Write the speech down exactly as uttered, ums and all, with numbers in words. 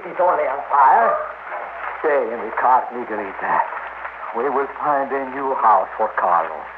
He's only on fire. Stay in the cart, Miguelita. We will find a new house for Carlos.